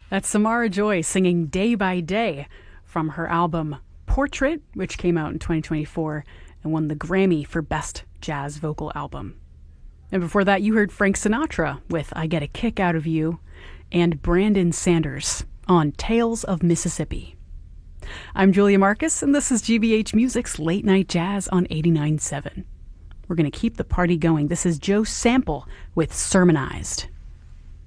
That's Samara Joy singing Day by Day from her album Portrait, which came out in 2024 and won the Grammy for Best Jazz Vocal Album. And before that, you heard Frank Sinatra with I Get a Kick Out of You and Brandon Sanders on Tales of Mississippi. I'm Julia Marcus, and this is GBH Music's Late Night Jazz on 89.7. We're going to keep the party going. This is Joe Sample with Sermonized.